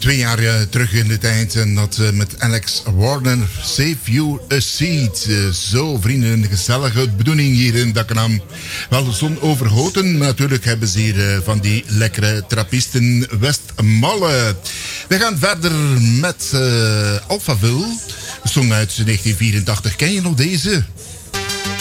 2 jaar terug in de tijd. En dat met Alex Warner, Save You a Seat. Zo, vrienden, gezellige bedoeling hier in Dakkenam. Wel, de zon overgoten. Natuurlijk hebben ze hier van die lekkere trappisten Westmalle. We gaan verder met Alphaville. Song uit 1984. Ken je nog deze?